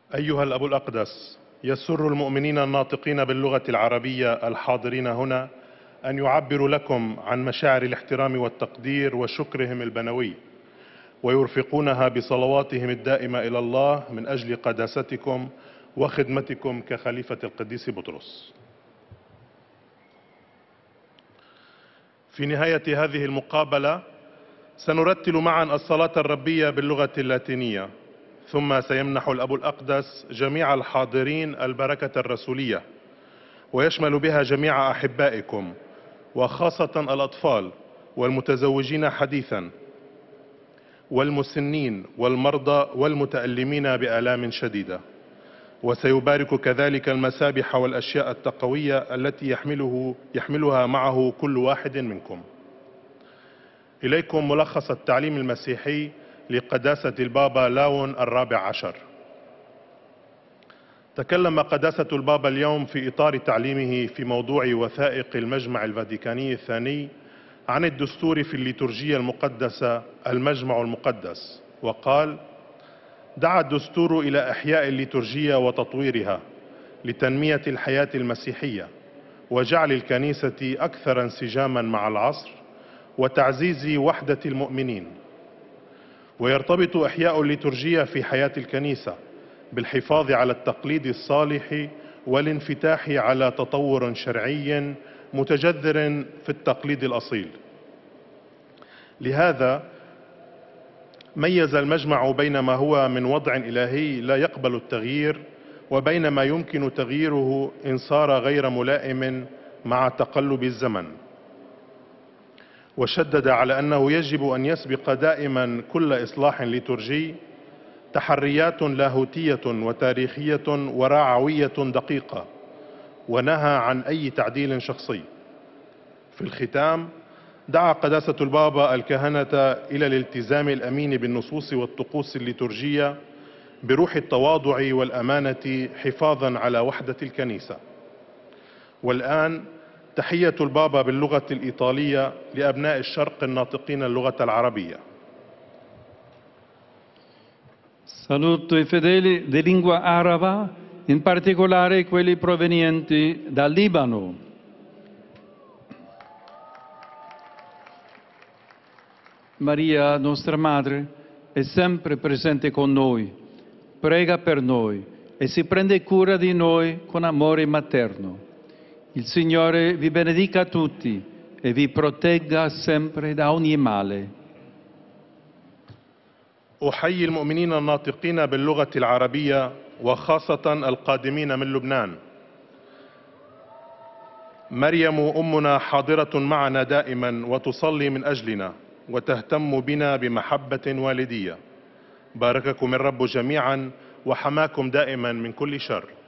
أيها الأب الأقدس، يسر المؤمنين الناطقين باللغة العربية الحاضرين هنا أن يعبروا لكم عن مشاعر الاحترام والتقدير وشكرهم البنوي، ويرفقونها بصلواتهم الدائمة إلى الله من أجل قداستكم وخدمتكم كخليفة القديس بطرس. في نهاية هذه المقابلة سنرتل معا الصلاة الربية باللغة اللاتينية، ثم سيمنح الأب الأقدس جميع الحاضرين البركة الرسولية، ويشمل بها جميع أحبائكم وخاصة الأطفال والمتزوجين حديثا والمسنين والمرضى والمتألمين بآلام شديدة. وسيبارك كذلك المسابح والأشياء التقوية التي يحملها معه كل واحد منكم. إليكم ملخص التعليم المسيحي لقداسة البابا لاون الرابع عشر. تكلم قداسة البابا اليوم في إطار تعليمه في موضوع وثائق المجمع الفاتيكاني الثاني عن الدستور في الليتورجية المقدسة المجمع المقدس، وقال: دعا الدستور إلى إحياء الليتورجية وتطويرها لتنمية الحياة المسيحية وجعل الكنيسة أكثر انسجاما مع العصر وتعزيز وحدة المؤمنين. ويرتبط إحياء الليتورجية في حياة الكنيسة بالحفاظ على التقليد الصالح والانفتاح على تطور شرعي متجذر في التقليد الأصيل. لهذا ميز المجمع بين ما هو من وضع إلهي لا يقبل التغيير وبين ما يمكن تغييره إن صار غير ملائم مع تقلب الزمن، وشدد على أنه يجب أن يسبق دائما كل إصلاح ليتورجي تحريات لاهوتية وتاريخية ورعوية دقيقة، ونهى عن أي تعديل شخصي. في الختام دعا قداسة البابا الكهنة إلى الالتزام الأمين بالنصوص والطقوس الليتورجية بروح التواضع والأمانة حفاظا على وحدة الكنيسة. والآن تحية البابا باللغة الإيطالية لأبناء الشرق الناطقين اللغة العربية. Saluto i fedeli di lingua araba, in particolare quelli provenienti dal Libano. Maria, nostra Madre, è sempre presente con noi, prega per noi e si prende cura di noi con amore materno. Il Signore vi benedica tutti e vi protegga sempre da ogni male. أحيي المؤمنين الناطقين باللغة العربية وخاصة القادمين من لبنان. مريم أمنا حاضرة معنا دائما وتصلي من أجلنا وتهتم بنا بمحبة والدية. بارككم الرب جميعا وحماكم دائما من كل شر.